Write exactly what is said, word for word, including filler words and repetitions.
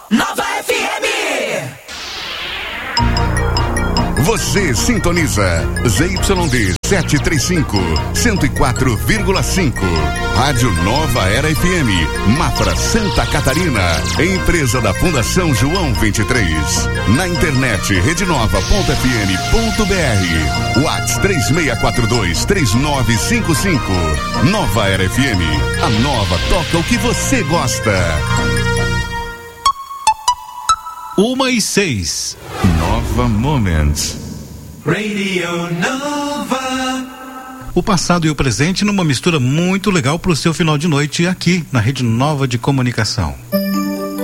Nova F M. Você sintoniza Z Y D setecentos e trinta e cinco, cento e quatro vírgula cinco. Rádio Nova Era F M, Mafra, Santa Catarina. Empresa da Fundação João vinte e três. Na internet redenova ponto f m ponto b r. WhatsApp três seis quatro dois, três nove cinco cinco. Nova Era F M. A nova toca o que você gosta. Uma e seis. Nova Moments. Radio Nova. O passado e o presente numa mistura muito legal pro seu final de noite aqui na Rede Nova de Comunicação.